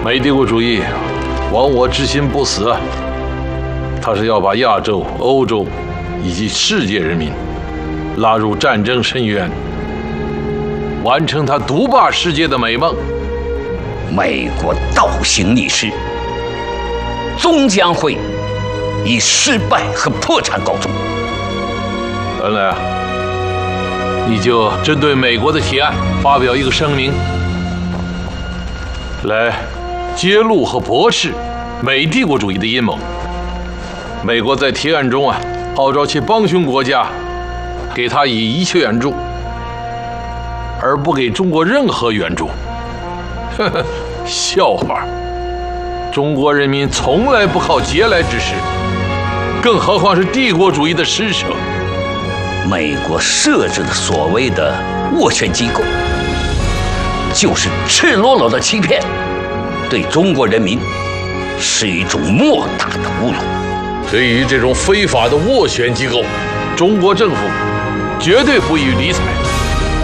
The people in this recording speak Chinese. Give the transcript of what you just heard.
美帝国主义亡我之心不死，他是要把亚洲、欧洲以及世界人民拉入战争深渊，完成他独霸世界的美梦。 美国倒行逆施，终将会以失败和破产告终。 恩来啊，你就针对美国的提案发表一个声明，来揭露和驳斥美帝国主义的阴谋。美国在提案中号召其帮凶国家给他以一切援助，而不给中国任何援助。呵呵，笑话！中国人民从来不靠节来之食，更何况是帝国主义的施舍。 美国设置的所谓的斡旋机构，就是赤裸裸的欺骗，对中国人民是一种莫大的侮辱。 对于这种非法的斡旋机构，中国政府绝对不予理睬。